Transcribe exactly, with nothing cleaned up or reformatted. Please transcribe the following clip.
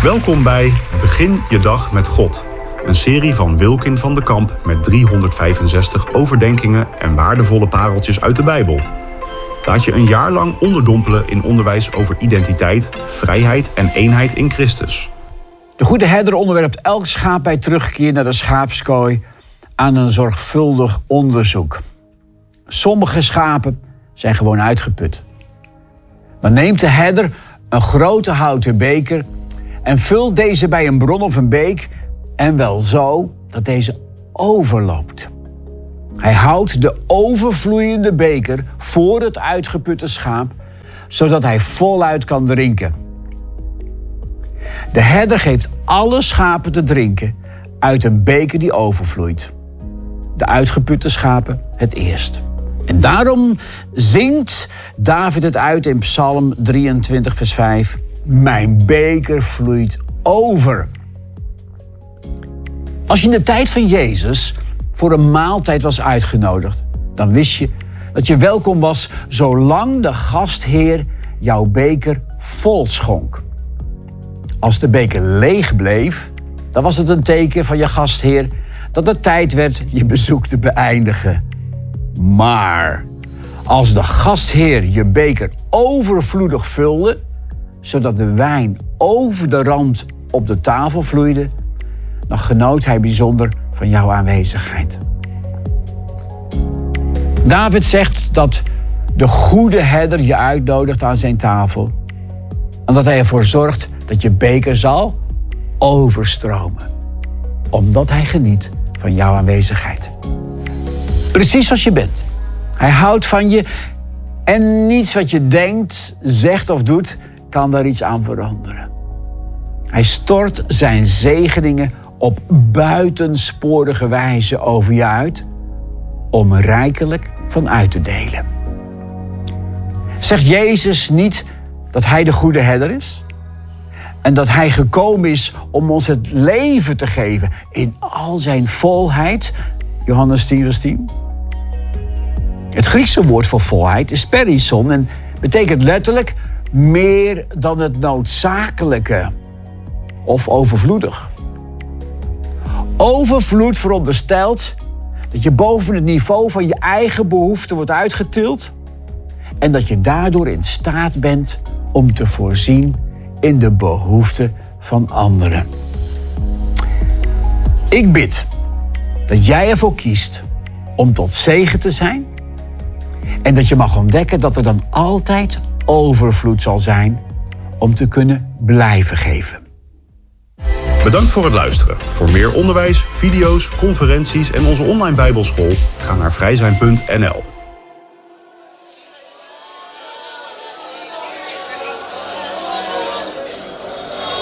Welkom bij Begin je dag met God. Een serie van Wilkin van de Kamp met driehonderdvijfenzestig overdenkingen en waardevolle pareltjes uit de Bijbel. Laat je een jaar lang onderdompelen in onderwijs over identiteit, vrijheid en eenheid in Christus. De goede herder onderwerpt elk schaap bij terugkeer naar de schaapskooi aan een zorgvuldig onderzoek. Sommige schapen zijn gewoon uitgeput. Dan neemt de herder een grote houten beker en vult deze bij een bron of een beek en wel zo dat deze overloopt. Hij houdt de overvloeiende beker voor het uitgeputte schaap, zodat hij voluit kan drinken. De herder geeft alle schapen te drinken uit een beker die overvloeit. De uitgeputte schapen het eerst. En daarom zingt David het uit in Psalm drieëntwintig vers vijf. Mijn beker vloeit over. Als je in de tijd van Jezus voor een maaltijd was uitgenodigd, dan wist je dat je welkom was zolang de gastheer jouw beker vol schonk. Als de beker leeg bleef, dan was het een teken van je gastheer dat het tijd werd je bezoek te beëindigen. Maar als de gastheer je beker overvloedig vulde, zodat de wijn over de rand op de tafel vloeide, dan genoot hij bijzonder van jouw aanwezigheid. David zegt dat de goede herder je uitnodigt aan zijn tafel en dat hij ervoor zorgt dat je beker zal overstromen, omdat hij geniet van jouw aanwezigheid. Precies zoals je bent. Hij houdt van je en niets wat je denkt, zegt of doet kan daar iets aan veranderen. Hij stort zijn zegeningen op buitensporige wijze over je uit om er rijkelijk van uit te delen. Zegt Jezus niet dat hij de goede herder is? En dat hij gekomen is om ons het leven te geven in al zijn volheid? Johannes tien vers tien. Het Griekse woord voor volheid is perison en betekent letterlijk meer dan het noodzakelijke of overvloedig. Overvloed veronderstelt dat je boven het niveau van je eigen behoeften wordt uitgetild en dat je daardoor in staat bent om te voorzien in de behoeften van anderen. Ik bid dat jij ervoor kiest om tot zegen te zijn en dat je mag ontdekken dat er dan altijd overvloed zal zijn om te kunnen blijven geven. Bedankt voor het luisteren. Voor meer onderwijs, video's, conferenties en onze online Bijbelschool ga naar vrijzijn punt n l.